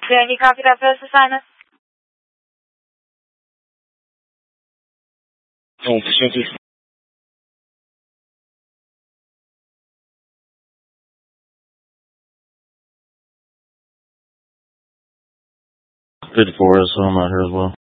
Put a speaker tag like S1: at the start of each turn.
S1: Danny, copy that first assignment.
S2: Oh, percentage. $54 is home out here as well.